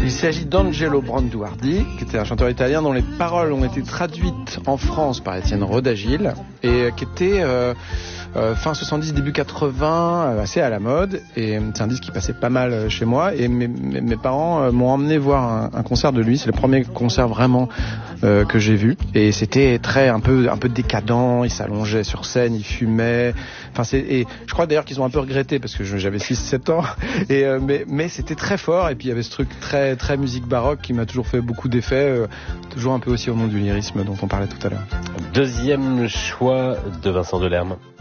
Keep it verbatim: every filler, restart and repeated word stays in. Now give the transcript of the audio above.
Il s'agit d'Angelo Branduardi, qui était un chanteur italien dont les paroles ont été traduites en France par Étienne Rodagil et qui était euh, euh, fin soixante-dix, début quatre-vingts, euh, assez à la mode. Et c'est un disque qui passait pas mal chez moi. Et mes, mes, mes parents euh, m'ont emmené voir un, un concert de lui. C'est le premier concert vraiment euh, que j'ai vu. Et c'était très un peu un peu décadent. Il s'allongeait sur scène, il fumait. Enfin, c'est, et je crois d'ailleurs qu'ils ont un peu regretté parce que j'avais six sept ans. Et euh, mais mais c'était très fort. Et puis il y avait ce truc très très musique baroque qui m'a toujours fait beaucoup d'effets. Euh, toujours un peu aussi au nom du lyrisme dont on parlait tout à l'heure. Deuxième choix de Vincent Delerme.